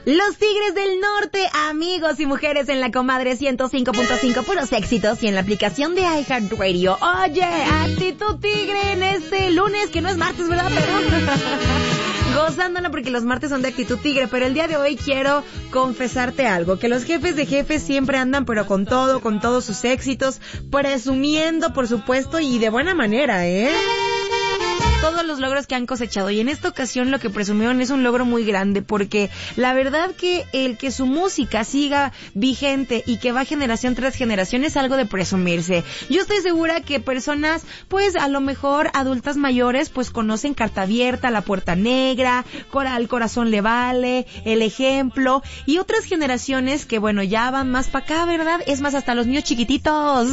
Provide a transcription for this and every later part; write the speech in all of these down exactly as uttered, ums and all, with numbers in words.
Los Tigres del Norte, amigos y mujeres en la Comadre ciento cinco punto cinco, puros éxitos, y en la aplicación de iHeartRadio. Oye, actitud tigre en este lunes, que no es martes, ¿verdad? Perdón. Gozándola porque los martes son de actitud tigre, pero el día de hoy quiero confesarte algo, que los jefes de jefes siempre andan pero con todo, con todos sus éxitos, presumiendo, por supuesto, y de buena manera, ¿eh? Todos los logros que han cosechado, y en esta ocasión lo que presumieron es un logro muy grande, porque la verdad que el que su música siga vigente y que va generación tras generación es algo de presumirse. Yo estoy segura que personas, pues a lo mejor adultas mayores, pues conocen Carta Abierta, La Puerta Negra, Al Corazón Le Vale, El Ejemplo, y otras generaciones que bueno, ya van más para acá, ¿verdad? Es más, hasta los niños chiquititos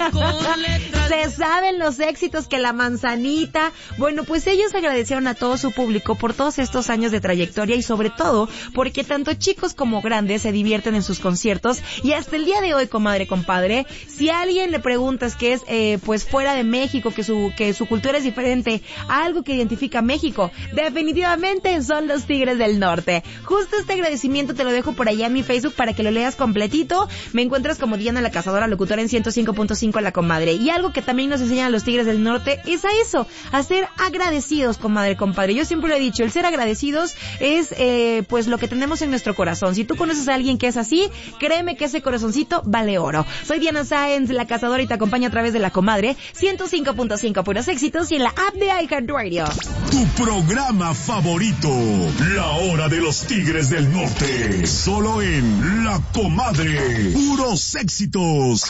se saben los éxitos, que La Manzanita. Bueno, pues ellos agradecieron a todo su público por todos estos años de trayectoria, y sobre todo porque tanto chicos como grandes se divierten en sus conciertos. Y hasta el día de hoy, comadre, compadre, si a alguien le preguntas que es eh, pues fuera de México, que su que su cultura es diferente a algo que identifica a México, definitivamente son los Tigres del Norte. Justo este agradecimiento te lo dejo por allá en mi Facebook para que lo leas completito. Me encuentras como Diana la Cazadora, locutora en ciento cinco punto cinco La Comadre. Y algo que también nos enseñan los Tigres del Norte es a eso, a ser agradecidos, comadre, compadre. Yo siempre lo he dicho, el ser agradecidos es eh, pues lo que tenemos en nuestro corazón. Si tú conoces a alguien que es así, créeme que ese corazoncito vale oro. Soy Diana Sáenz, la Cazadora, y te acompaño a través de La Comadre ciento cinco punto cinco, puros éxitos, y en la app de iHeartRadio. Tu programa favorito, La Hora de los Tigres del Norte, solo en La Comadre, puros éxitos.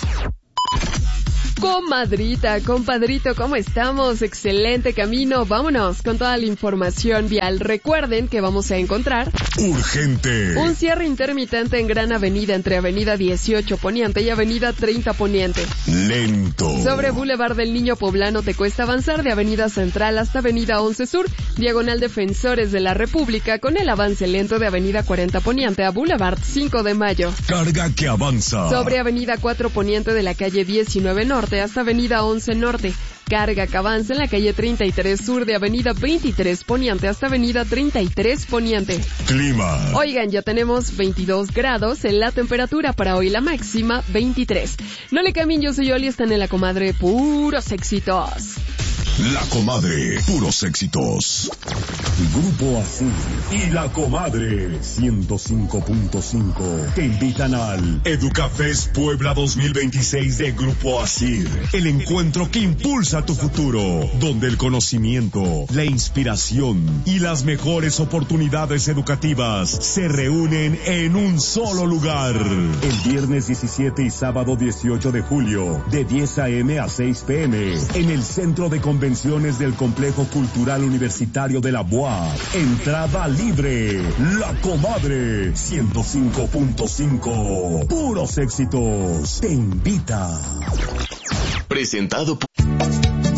Comadrita, compadrito, ¿cómo estamos? Excelente camino. Vámonos con toda la información vial. Recuerden que vamos a encontrar urgente un cierre intermitente en Gran Avenida entre Avenida dieciocho Poniente y Avenida treinta Poniente. Lento. Sobre Boulevard del Niño Poblano te cuesta avanzar de Avenida Central hasta Avenida once Sur, diagonal Defensores de la República, con el avance lento de Avenida cuarenta Poniente a Boulevard cinco de Mayo. Carga que avanza. Sobre Avenida cuatro Poniente de la calle diecinueve Norte hasta Avenida once Norte. Carga que avanza en la calle treinta y tres Sur de Avenida veintitrés Poniente hasta Avenida treinta y tres Poniente. Clima. Oigan, ya tenemos veintidós grados en la temperatura para hoy, la máxima veintitrés. No le cambien, yo soy Oli, están en La Comadre, puros éxitos. La Comadre, puros éxitos. Grupo Asir y La Comadre ciento cinco punto cinco te invitan al Educafest Puebla dos mil veintiséis de Grupo Asir, el encuentro que impulsa tu futuro, donde el conocimiento, la inspiración y las mejores oportunidades educativas se reúnen en un solo lugar. El viernes diecisiete y sábado dieciocho de julio, de diez a eme a seis pe eme, en el Centro de Convenciones del Complejo Cultural Universitario de la B U A. Entrada libre. La Comadre ciento cinco punto cinco. Puros éxitos. Te invita. Presentado por